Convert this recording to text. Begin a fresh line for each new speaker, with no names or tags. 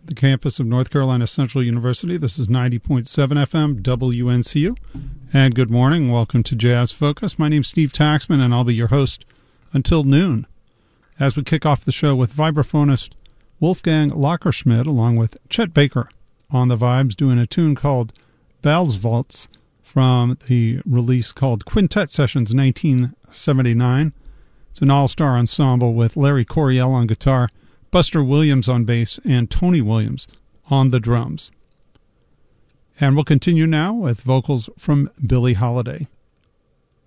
the campus of North Carolina Central University. This is 90.7 FM WNCU. And good morning. Welcome to Jazz Focus. My name's Steve Taxman, and I'll be your host until noon as we kick off the show with vibraphonist Wolfgang Lackerschmidt along with Chet Baker on the vibes, doing a tune called Balswaltz from the release called Quintet Sessions 1979. It's an all-star ensemble with Larry Coryell on guitar, Buster Williams on bass, and Tony Williams on the drums. And we'll continue now with vocals from Billie Holiday.